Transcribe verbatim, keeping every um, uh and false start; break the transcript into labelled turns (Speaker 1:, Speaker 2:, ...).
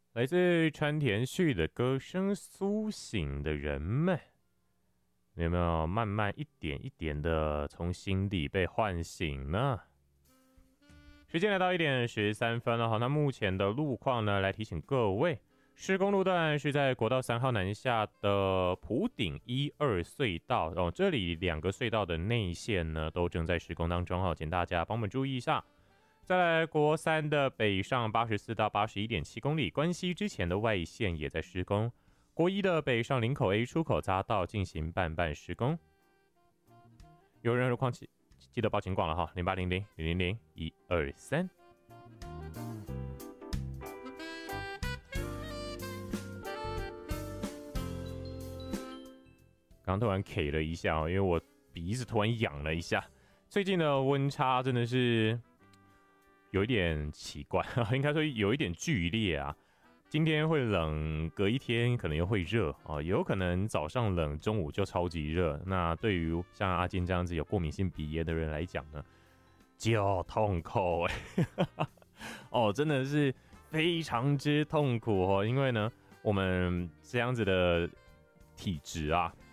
Speaker 1: 来自川田旭的歌声苏醒的人们，你有没有慢慢一点一点的从心底被唤醒呢？时间来到一点十三分了，好，那目前的路况呢，来提醒各位，施工路段是在国道三号南下的埔顶一二隧道哦，这里两个隧道的内线呢都正在施工当中，好，请大家帮我们注意一下。再来，国三的北上八十四到八十一点七公里，关西之前的外线也在施工。国一的北上林口 A 出口匝道进行半半施工。有任何况记记得报警广了哈，零八零零零零零一二三。刚突然 K 了一下哦，因为我鼻子突然痒了一下。最近的温差真的是有一点奇怪，应该说有一点剧烈啊。今天会冷，隔一天可能又会热哦，有可能早上冷，中午就超级热。那对于像阿金这样子有过敏性鼻炎的人来讲呢，就痛苦哎，哦，真的是非常之痛苦哦。因为呢，我们这样子的体质啊，